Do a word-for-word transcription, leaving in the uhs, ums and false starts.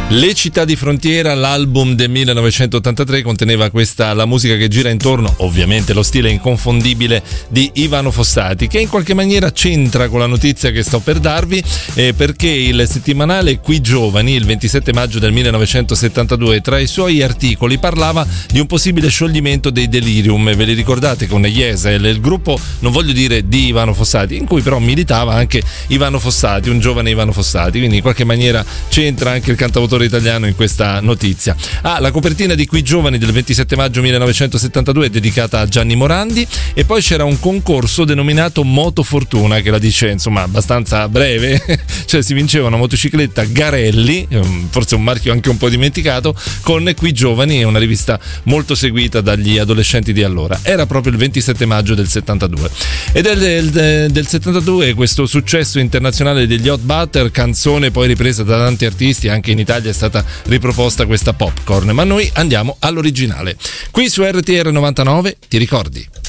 Le città di frontiera, l'album del millenovecentottantatré, conteneva questa La musica che gira intorno, ovviamente lo stile inconfondibile di Ivano Fossati, che in qualche maniera c'entra con la notizia che sto per darvi, eh, perché il settimanale Qui Giovani, il ventisette maggio del millenovecentosettantadue, tra i suoi articoli parlava di un possibile scioglimento dei Delirium. Ve li ricordate, con Jesel, il gruppo, non voglio dire di Ivano Fossati, in cui però militava anche Ivano Fossati, un giovane Ivano Fossati, quindi in qualche maniera c'entra anche il cantautore italiano in questa notizia. Ah, la copertina di Qui Giovani del ventisette maggio millenovecentosettantadue è dedicata a Gianni Morandi, e poi c'era un concorso denominato Moto Fortuna, che la dice insomma abbastanza breve, cioè si vinceva una motocicletta Garelli, forse un marchio anche un po' dimenticato, con Qui Giovani, una rivista molto seguita dagli adolescenti di allora. Era proprio il ventisette maggio del settantadue, ed è del, del, del settantadue questo successo internazionale degli Hot Butter, canzone poi ripresa da tanti artisti. Anche in Italia è stata riproposta questa Popcorn, ma noi andiamo all'originale. Qui su R T R novantanove, ti ricordi?